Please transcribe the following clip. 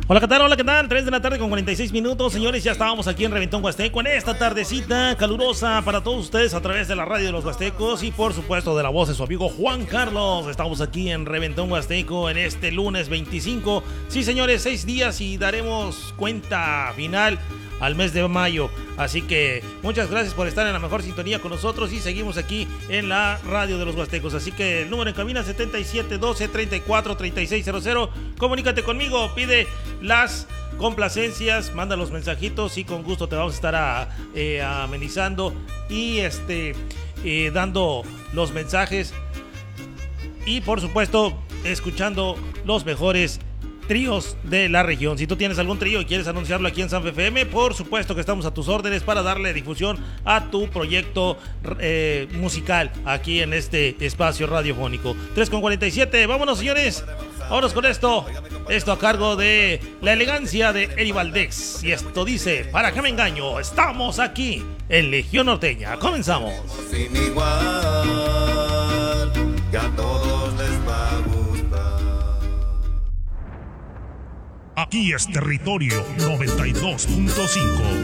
Hola, ¿qué tal? Hola, ¿qué tal? 3 de la tarde con 46 minutos. Señores, ya estábamos aquí en Reventón Huasteco en esta tardecita calurosa para todos ustedes a través de la radio de los Huastecos y por supuesto de la voz de su amigo Juan Carlos. Estamos aquí en Reventón Huasteco en este lunes 25. Sí, señores, 6 días y daremos cuenta final al mes de mayo, así que muchas gracias por estar en la mejor sintonía con nosotros y seguimos aquí en la radio de los Huastecos, así que el número en cabina 7712-343600, comunícate conmigo, pide las complacencias, manda los mensajitos y con gusto te vamos a estar amenizando y dando los mensajes y por supuesto escuchando los mejores tríos de la región. Si tú tienes algún trío y quieres anunciarlo aquí en San FM, por supuesto que estamos a tus órdenes para darle difusión a tu proyecto musical aquí en este espacio radiofónico. 3:47, vámonos señores, vámonos con esto a cargo de la elegancia de Eri Valdés y esto dice, ¿para qué me engaño? Estamos aquí en Legión Norteña, comenzamos. Sin igual, que a todos les va a gustar. Aquí es Territorio 92.5.